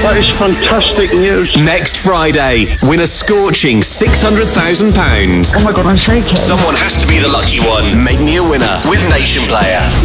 That is fantastic news. Next Friday, win a scorching £600,000. Oh my God, I'm shaking. Someone has to be the lucky one. Make me a winner with Nation Player.